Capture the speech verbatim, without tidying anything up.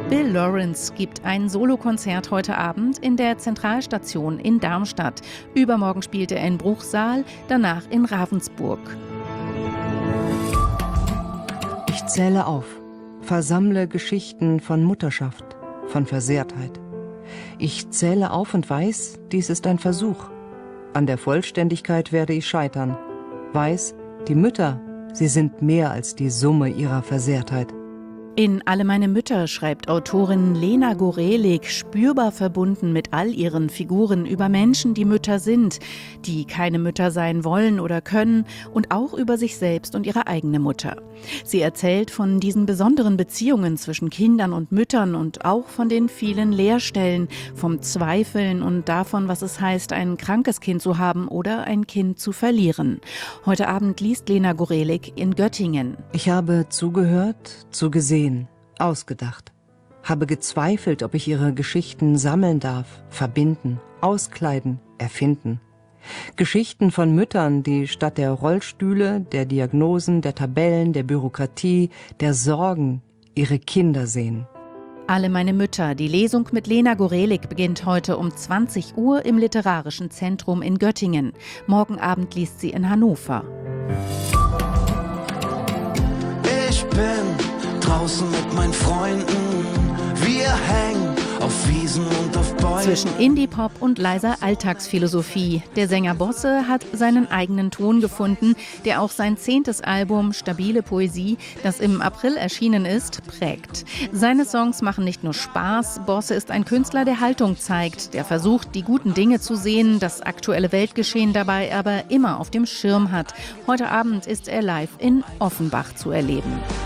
Bill Lawrence gibt ein Solokonzert heute Abend in der Zentralstation in Darmstadt. Übermorgen spielt er in Bruchsal, danach in Ravensburg. Ich zähle auf, versammle Geschichten von Mutterschaft, von Versehrtheit. Ich zähle auf und weiß, dies ist ein Versuch. An der Vollständigkeit werde ich scheitern. Weiß, die Mütter, sie sind mehr als die Summe ihrer Versehrtheit. In Alle meine Mütter schreibt Autorin Lena Gorelik spürbar verbunden mit all ihren Figuren über Menschen, die Mütter sind, die keine Mütter sein wollen oder können und auch über sich selbst und ihre eigene Mutter. Sie erzählt von diesen besonderen Beziehungen zwischen Kindern und Müttern und auch von den vielen Leerstellen, vom Zweifeln und davon, was es heißt, ein krankes Kind zu haben oder ein Kind zu verlieren. Heute Abend liest Lena Gorelik in Göttingen. Ich habe zugehört, zugesehen, ausgedacht, habe gezweifelt, ob ich ihre Geschichten sammeln darf, verbinden, auskleiden, erfinden. Geschichten von Müttern, die statt der Rollstühle, der Diagnosen, der Tabellen, der Bürokratie, der Sorgen ihre Kinder sehen. Alle meine Mütter. Die Lesung mit Lena Gorelik beginnt heute um zwanzig Uhr im Literarischen Zentrum in Göttingen. Morgen Abend liest sie in Hannover. Ich bin draußen mit meinen Freunden, wir hängen auf Wiesen und auf Bäumen. Zwischen Indie-Pop und leiser Alltagsphilosophie. Der Sänger Bosse hat seinen eigenen Ton gefunden, der auch sein zehntes Album Stabile Poesie, das im April erschienen ist, prägt. Seine Songs machen nicht nur Spaß, Bosse ist ein Künstler, der Haltung zeigt, der versucht, die guten Dinge zu sehen, das aktuelle Weltgeschehen dabei aber immer auf dem Schirm hat. Heute Abend ist er live in Offenbach zu erleben.